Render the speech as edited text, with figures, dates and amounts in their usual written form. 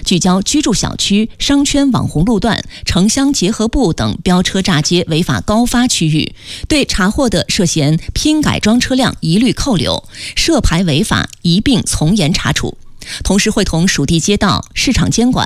聚焦居住小区、商圈网红路段、城乡结合部等飙车炸街违法高发区域，对查获的涉嫌拼改装车辆一律扣留，涉牌违法一并从严查处。同时会同属地街道、市场监管、